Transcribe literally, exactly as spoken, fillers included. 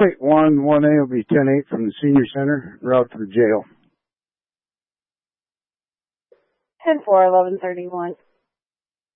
eight one, one A will be ten eight from the senior center, route to the jail. ten four, eleven thirty-one.